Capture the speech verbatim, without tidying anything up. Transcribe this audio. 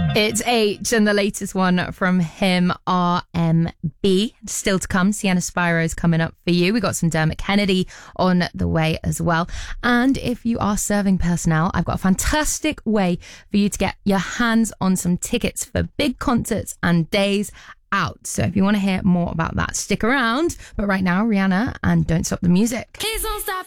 It's H and the latest one from him, R M B. Still to come, Sienna Spiro's coming up for you. We got some Dermot Kennedy on the way as well. And if you are serving personnel, I've got a fantastic way for you to get your hands on some tickets for big concerts and days out. So if you want to hear more about that, stick around. But right now, Rihanna and Don't Stop the Music. Please don't stop.